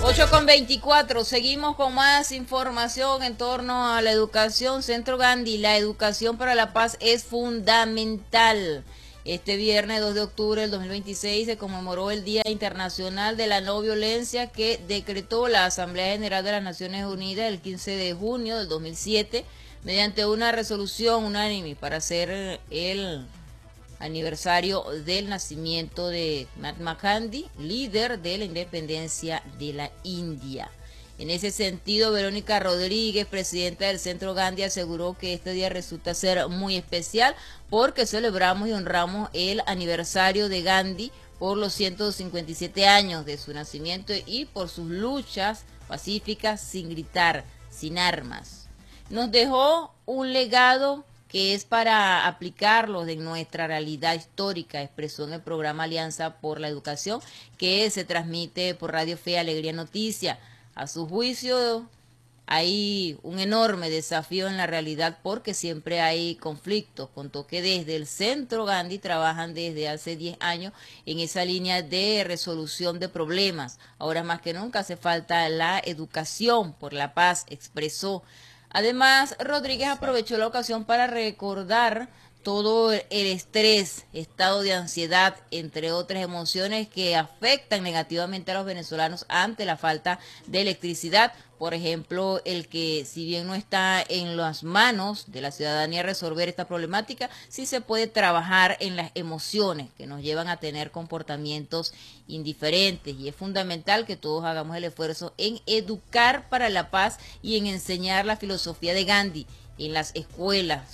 8:24, seguimos con más información en torno a la educación. Centro Gandhi, la educación para la paz es fundamental. Este viernes 2 de octubre del 2026 se conmemoró el Día Internacional de la No Violencia que decretó la Asamblea General de las Naciones Unidas el 15 de junio del 2007 mediante una resolución unánime para hacer el aniversario del nacimiento de Mahatma Gandhi, líder de la independencia de la India. En ese sentido, Verónica Rodríguez, presidenta del Centro Gandhi, aseguró que este día resulta ser muy especial porque celebramos y honramos el aniversario de Gandhi por los 157 años de su nacimiento y por sus luchas pacíficas sin gritar, sin armas. Nos dejó un legado que es para aplicarlos en nuestra realidad histórica, expresó en el programa Alianza por la Educación, que se transmite por Radio Fe y Alegría Noticia. A su juicio, hay un enorme desafío en la realidad porque siempre hay conflictos. Contó que desde el Centro Gandhi trabajan desde hace 10 años en esa línea de resolución de problemas. Ahora más que nunca hace falta la educación por la paz, expresó. Además, Rodríguez aprovechó la ocasión para recordar todo el estrés, estado de ansiedad, entre otras emociones que afectan negativamente a los venezolanos ante la falta de electricidad. Por ejemplo, el que si bien no está en las manos de la ciudadanía resolver esta problemática, sí se puede trabajar en las emociones que nos llevan a tener comportamientos indiferentes. Y es fundamental que todos hagamos el esfuerzo en educar para la paz y en enseñar la filosofía de Gandhi en las escuelas.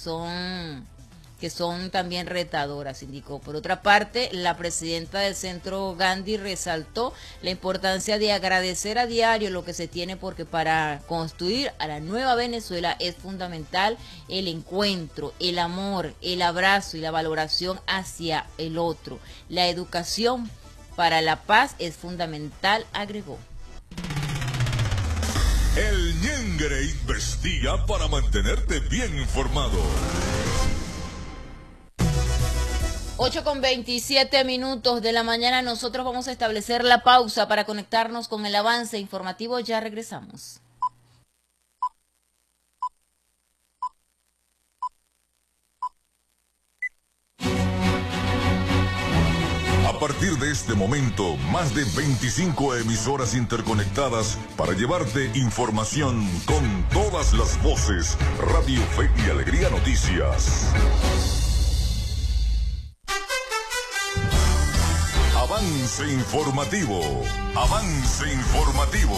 Que son también retadoras, indicó. Por otra parte, la presidenta del Centro Gandhi resaltó la importancia de agradecer a diario lo que se tiene porque para construir a la nueva Venezuela es fundamental el encuentro, el amor, el abrazo y la valoración hacia el otro. La educación para la paz es fundamental, agregó. El Ñengre investiga para mantenerte bien informado. 8:27 de la mañana, nosotros vamos a establecer la pausa para conectarnos con el avance informativo. Ya regresamos. A partir de este momento, más de 25 emisoras interconectadas para llevarte información con todas las voces. Radio Fe y Alegría Noticias. Avance informativo. Avance informativo.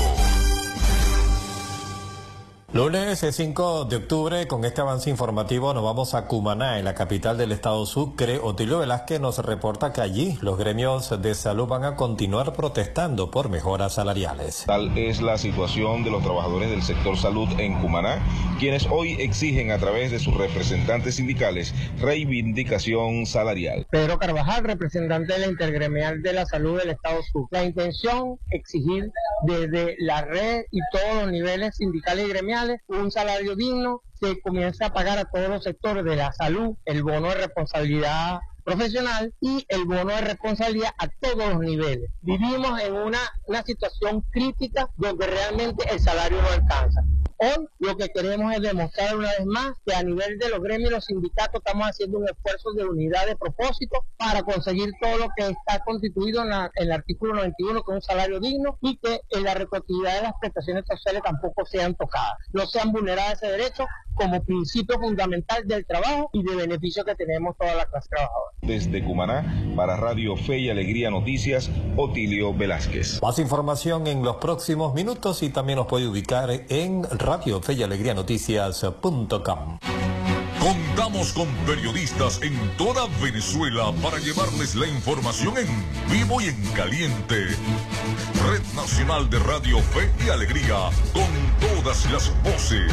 Lunes 5 de octubre, con este avance informativo nos vamos a Cumaná, en la capital del estado Sucre. Otilio Velázquez nos reporta que allí los gremios de salud van a continuar protestando por mejoras salariales. Tal es la situación de los trabajadores del sector salud en Cumaná, quienes hoy exigen a través de sus representantes sindicales reivindicación salarial. Pedro Carvajal, representante de la Intergremial de la Salud del estado Sucre. La intención, exigir desde la red y todos los niveles sindicales y gremiales un salario digno que comience a pagar a todos los sectores de la salud, el bono de responsabilidad profesional y el bono de responsabilidad a todos los niveles. Vivimos en una situación crítica donde realmente el salario no alcanza. Hoy lo que queremos es demostrar una vez más que a nivel de los gremios y los sindicatos estamos haciendo un esfuerzo de unidad de propósito para conseguir todo lo que está constituido en el artículo 91, que es un salario digno, y que en la retroactividad de las prestaciones sociales tampoco sean tocadas, no sean vulneradas ese derecho como principio fundamental del trabajo y de beneficio que tenemos toda la clase trabajadora. Desde Cumaná, para Radio Fe y Alegría Noticias, Otilio Velázquez. Más información en los próximos minutos y también nos puede ubicar en Radio Fe y Alegría Noticias.com. Contamos con periodistas en toda Venezuela para llevarles la información en vivo y en caliente. Red Nacional de Radio Fe y Alegría, con todas las voces.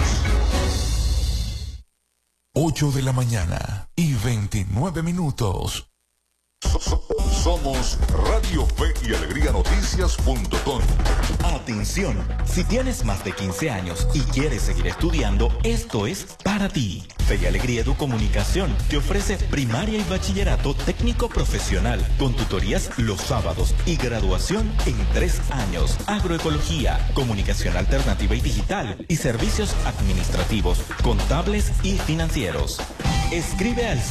8 de la mañana y 29 minutos. Somos Radio Fe y Alegría Noticias.com. Atención, si tienes más de 15 años y quieres seguir estudiando, esto es para ti. Fe y Alegría Educomunicación te ofrece primaria y bachillerato técnico profesional con tutorías los sábados y graduación en 3 años. Agroecología, comunicación alternativa y digital y servicios administrativos, contables y financieros. Escribe al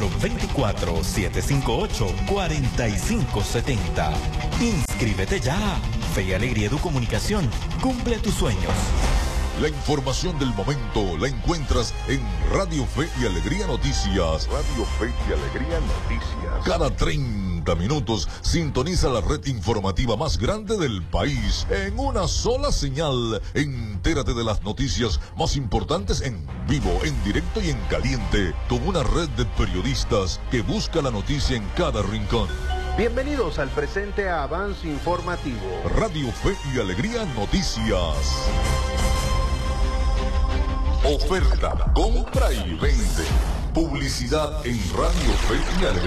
0424-758-4570. Inscríbete ya. Fe y Alegría Educomunicación. Cumple tus sueños. La información del momento la encuentras en Radio Fe y Alegría Noticias. Radio Fe y Alegría Noticias. Cada 30 minutos sintoniza la red informativa más grande del país en una sola señal. Entérate de las noticias más importantes en vivo, en directo y en caliente, con una red de periodistas que busca la noticia en cada rincón. Bienvenidos al presente avance informativo. Radio Fe y Alegría Noticias. Oferta, compra y vende. Publicidad en Radio Fe y Alegría.